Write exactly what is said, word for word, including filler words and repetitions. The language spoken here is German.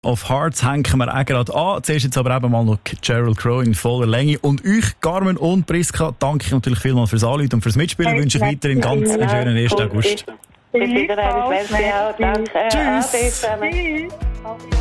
of Hearts hängen wir auch gerade an. Zuerst jetzt aber eben mal noch Sheryl Crow in voller Länge. Und euch, Carmen und Priska, danke ich natürlich vielmals fürs Anrufen und fürs Mitspielen. Ich wünsche euch weiterhin ganz einen schönen ersten August. Bis wieder, merci auch. Danke. Tschüss. Ade zusammen.